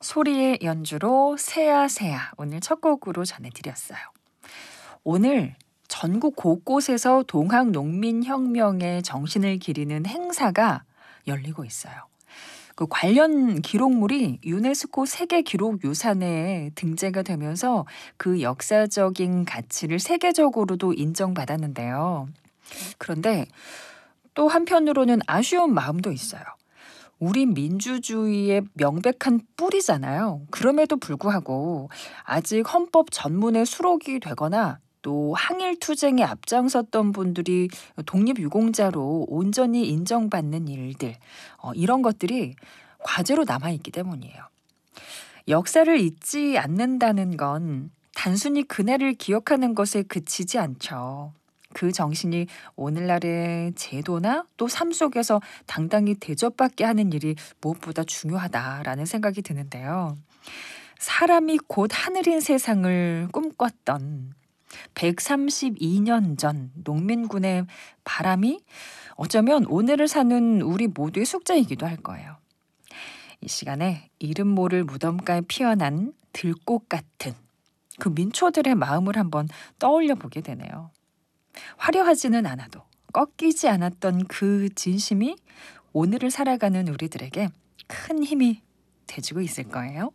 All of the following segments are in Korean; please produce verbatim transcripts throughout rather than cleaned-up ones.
소리의 연주로 새야 새야 오늘 첫 곡으로 전해드렸어요. 오늘 전국 곳곳에서 동학농민혁명의 정신을 기리는 행사가 열리고 있어요. 그 관련 기록물이 유네스코 세계기록유산에 등재가 되면서 그 역사적인 가치를 세계적으로도 인정받았는데요. 그런데 또 한편으로는 아쉬운 마음도 있어요. 우리 민주주의의 명백한 뿌리잖아요. 그럼에도 불구하고 아직 헌법 전문에 수록이 되거나 또 항일 투쟁에 앞장섰던 분들이 독립유공자로 온전히 인정받는 일들, 어, 이런 것들이 과제로 남아있기 때문이에요. 역사를 잊지 않는다는 건 단순히 그날을 기억하는 것에 그치지 않죠. 그 정신이 오늘날의 제도나 또 삶 속에서 당당히 대접받게 하는 일이 무엇보다 중요하다라는 생각이 드는데요. 사람이 곧 하늘인 세상을 꿈꿨던 백삼십이 년 전 농민군의 바람이 어쩌면 오늘을 사는 우리 모두의 숙제이기도 할 거예요. 이 시간에 이름 모를 무덤가에 피어난 들꽃 같은 그 민초들의 마음을 한번 떠올려 보게 되네요. 화려하지는 않아도 꺾이지 않았던 그 진심이 오늘을 살아가는 우리들에게 큰 힘이 돼주고 있을 거예요.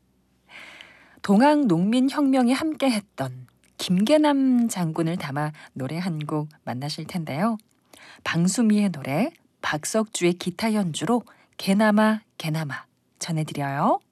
동학농민혁명에 함께했던 김계남 장군을 담아 노래 한 곡 만나실 텐데요. 방수미의 노래, 박석주의 기타 연주로 개나마 개나마 전해드려요.